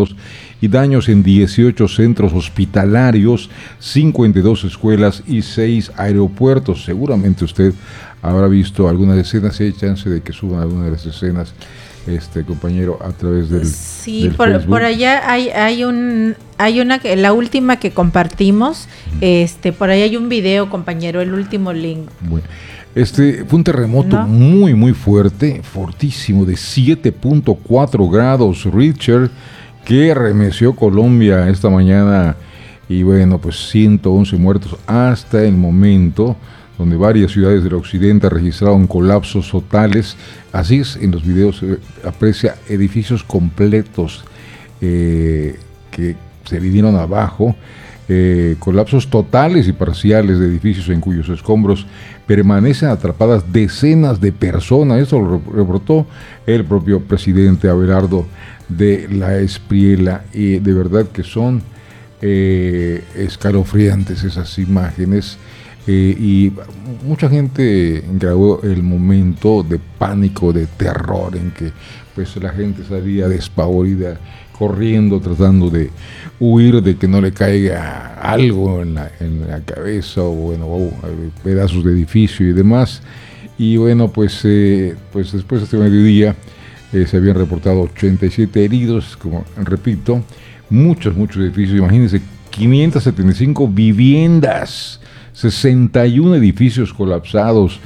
grados y daños en 18 centros hospitalarios, 52 escuelas y 6 aeropuertos. Seguramente usted habrá visto algunas escenas, si hay chance de que suban algunas de las escenas, compañero, a través del sí, del por allá hay una que la última que compartimos, por ahí hay un video, compañero, el último link. Bueno, fue un terremoto muy fuerte, fortísimo, de 7.4 grados Richter, que remeció Colombia esta mañana, y bueno, pues 111 muertos hasta el momento, donde varias ciudades del occidente registraron colapsos totales. Así es, en los videos se aprecia edificios completos que se vinieron abajo, colapsos totales y parciales de edificios en cuyos escombros permanecen atrapadas decenas de personas. Eso lo reportó el propio presidente Abelardo de la Espriella, y de verdad que son escalofriantes esas imágenes. Y mucha gente grabó el momento de pánico, de terror, en que pues la gente salía despavorida, corriendo, tratando de huir de que no le caiga algo en la cabeza, o pedazos de edificio y demás. Y bueno, pues después de este mediodía se habían reportado 87 heridos, como repito, muchos edificios. Imagínense, 575 viviendas, 61 edificios colapsados.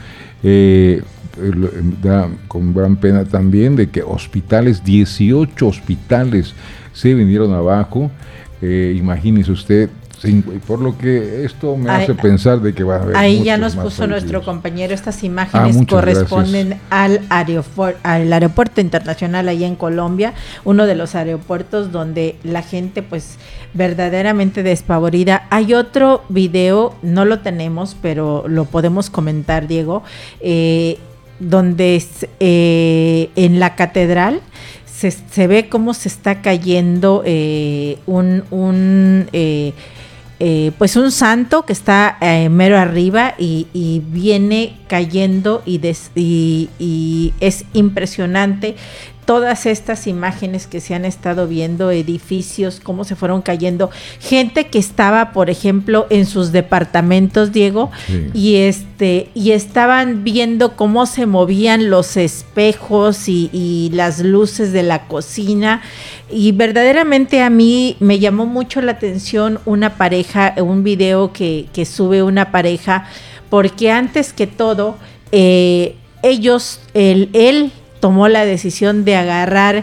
Da con gran pena también de que 18 hospitales se vinieron abajo. Imagínese usted, por lo que esto me hace pensar de que va a haber ahí ya nos puso nuestro compañero estas imágenes. Corresponden al aeropuerto internacional allá en Colombia, uno de los aeropuertos donde la gente pues verdaderamente despavorida. Hay otro video, no lo tenemos, pero lo podemos comentar, Diego, donde en la catedral se ve cómo se está cayendo pues un santo que está mero arriba, y viene cayendo, y es impresionante todas estas imágenes que se han estado viendo, edificios, cómo se fueron cayendo, gente que estaba, por ejemplo, en sus departamentos, Diego, sí. y estaban viendo cómo se movían los espejos y las luces de la cocina, y verdaderamente a mí me llamó mucho la atención una pareja, un video que sube una pareja, porque antes que todo, él tomó la decisión de agarrar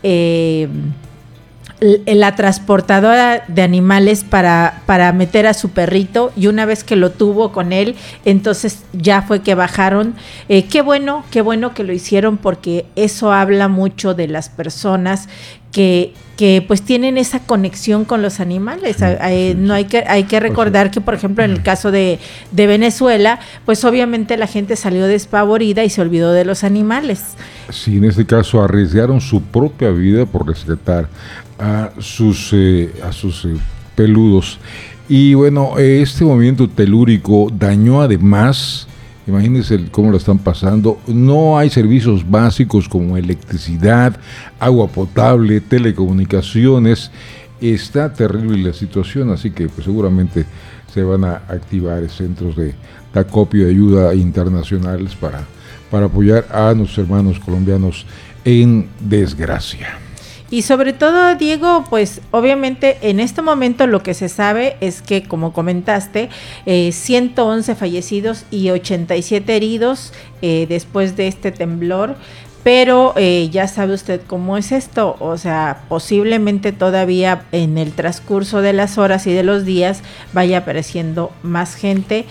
la transportadora de animales para meter a su perrito, y una vez que lo tuvo con él, entonces ya fue que bajaron. Qué bueno que lo hicieron, porque eso habla mucho de las personas que pues tienen esa conexión con los animales. No hay que recordar que, por ejemplo, en el caso de Venezuela, pues obviamente la gente salió despavorida y se olvidó de los animales. Sí, en este caso arriesgaron su propia vida por rescatar a sus peludos. Y bueno, este movimiento telúrico dañó además, imagínense cómo lo están pasando, no hay servicios básicos como electricidad, agua potable, telecomunicaciones. Está terrible la situación, así que pues seguramente se van a activar centros de acopio y ayuda internacionales para apoyar a nuestros hermanos colombianos en desgracia. Y sobre todo, Diego, pues obviamente en este momento lo que se sabe es que, como comentaste, 111 fallecidos y 87 heridos después de este temblor, pero ya sabe usted cómo es esto, o sea, posiblemente todavía en el transcurso de las horas y de los días vaya apareciendo más gente,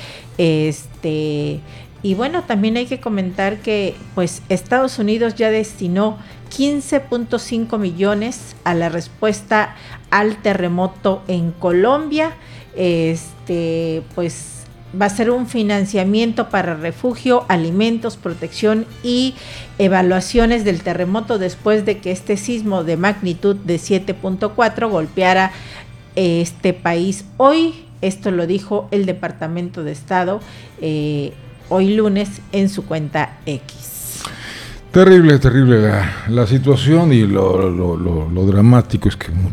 y bueno, también hay que comentar que pues Estados Unidos ya destinó 15.5 millones a la respuesta al terremoto en Colombia. Pues va a ser un financiamiento para refugio, alimentos, protección y evaluaciones del terremoto después de que este sismo de magnitud de 7.4 golpeara este país hoy. Esto lo dijo el Departamento de Estado hoy lunes en su cuenta X. Terrible la situación, y lo dramático es que